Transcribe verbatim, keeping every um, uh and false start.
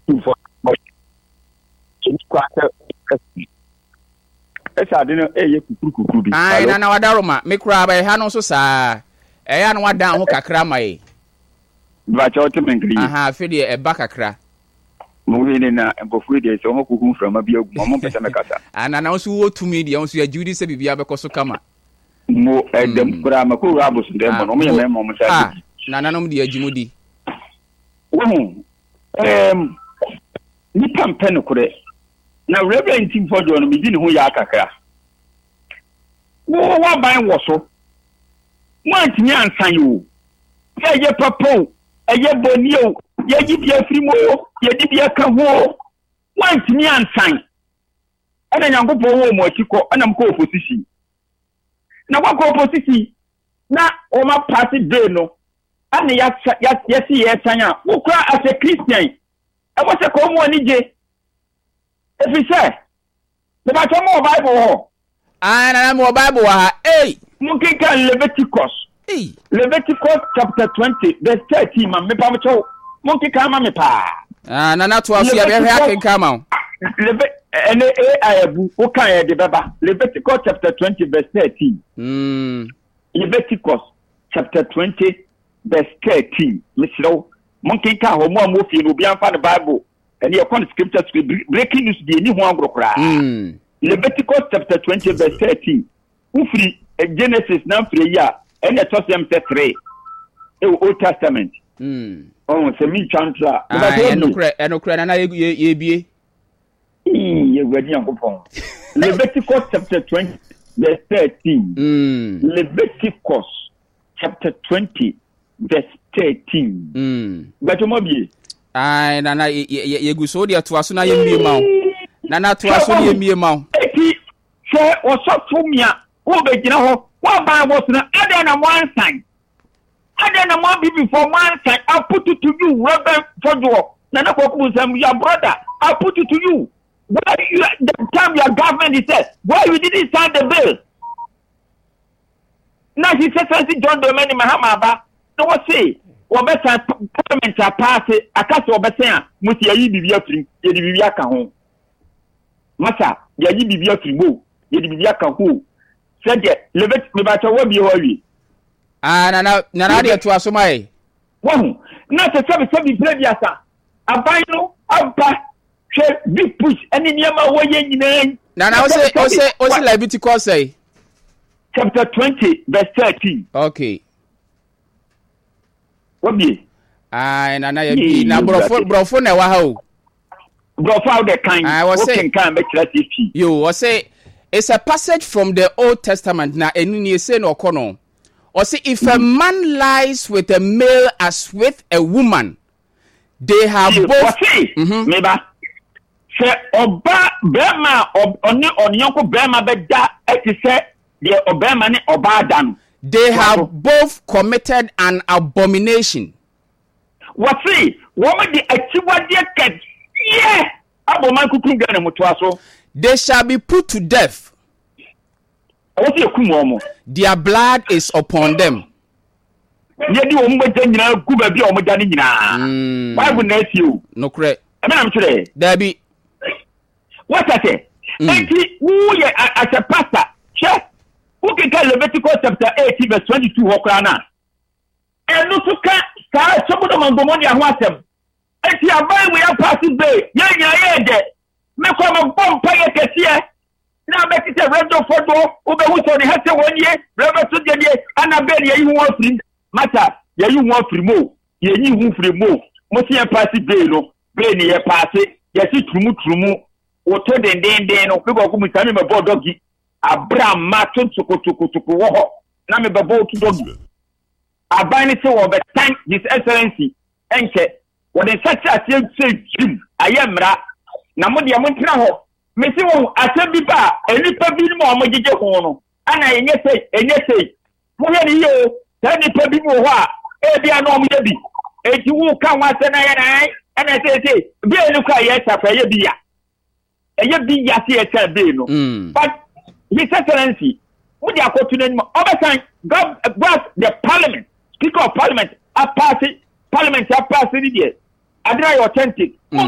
for esa de no eye kukurukuku bi ai na na wadaroma me kura ba ha no so saa e ya no wadan ho kakra mai ba cha ote menkri aha fedi e ba kakra mo we ni na embofu de so ho kuku frama bi agu mo pese me kasa ana na so wo tumi de so ya judi se bibia be koso kama mo edem kura ma ko rabo so de mo no mo ye me mo mo sa na na no de agimudi wo em ni pampe no kure na reverend team for John me di ne ho ya kakra wo wa ban wo so mo antimi ansan yo ye ye papo eye bonio ye gi bia frimo ye di bia ka ho mo antimi ansan ana nyankopɔ wo mo atiko ana mko opposition na kwa opposition na o ma party day no ana ya ya ya si ye sanya wo kura as a Christian e wo se ko mo ani je if he say the battle more Bible ho ah na mo Bible ha eh munkin kan Leviticus eh Leviticus chapter twenty verse thirteen ma me pa mo cho munkin kan ma me pa ah na na to aso ya be hwe akenka ma Leve ene e ayabu o kan e de baba Leviticus chapter twenty verse thirteen mm Leviticus chapter twenty verse thirteen misro munkin kan ho mo amofie no bi anfa the Bible and your con scripture breaking news the ni ho agrokra mm Leviticus chapter twenty verse thirteen ufri Genesis na free ya and the Testament three Old Testament mm oh se mi chantra ah enokre enokre na ye bie ye wedi yankopon Leviticus chapter twenty verse thirteen mm Leviticus chapter twenty verse thirteen mm betomo bie ai na na ye guso de to aso na ye mie ma na na to aso ye mie ma eti se osofu mia wo be gina ho wa ba wo so na ada na mo ansan ada na mo bi before mo ansan I put it to you Reverend Fojo na na koku sam your brother I put it to you why you the time your government is said why you didn't sign the bill na he said John Domini Mahama ba no what say Obesa parliament a pass akase obesa muti ayi bibia firi ye di bibia ka ho masa ye yi bibia firi mo ye di bibia ka ho said levet me ba cha wo bi ho wi ah na na na de to aso mai wo na se sabi sabi previous aban no aba she big push any niam wo ye nyina na na o se o se o se Leviticus say chapter twenty verse thirteen okay Obi ai na na ye bi na brofo brofo na wa ha o brofo how the kind working kind make that issue yo o say it's a passage from the Old Testament na enu ni say no kono o say if mm-hmm. a man lies with a male as with a woman they have yeah, both mhm me ba say oba bema oni onionko bema be da eti say the obema ni oba dan they have wow. both committed an abomination. What see? Woman the achiwade ket. Yeah. Aboman kuku gane mutwaso. They shall be put to death. What you kumomo? Their blood is upon them. Yedi omugbe nyina guba bi omugane nyina. Why would not you? No correct. I mean I'm today. There be. What I say? Enti who ye as a pastor? Sure. Who can tell Leviticus chapter eighteen verse twenty-two hokrana? And no to can start some of them on the money I want them. And see a boy we are passing bay. Yeah, yeah, yeah, yeah. Make come a bomb pay a here. Now make it a red door for door. Ube who's on the head one year, Reverend to the year, and a bed you want free. Matter, yeah, you want free more. Yeah, you want free more. Must see a passing bay, no. Brainy a passing. Yes, it's true, true. Or to the day, then, or people who come in a board doggy. Abraham matun tuku tuku tuku wo na me babo tu dogi abani se wo be thank his excellency enke wo den such as say jim ayemra na mo de mo ntira ho me se wo ase bi ba enipa bi mo mo gege ho no ana enye sei enye sei mo ye ni yo ta nipa bi mo ho a e bia no mo ye bi e ti wo ka wa se na ye na ana sei sei bi enu ka ye ta fa ye bi ya e ye bi ya se e ta be no but His Excellency, what you are continuing, overtime, God, God, the Parliament, Speaker of Parliament, a party, Parliament, a party, I deny authentic.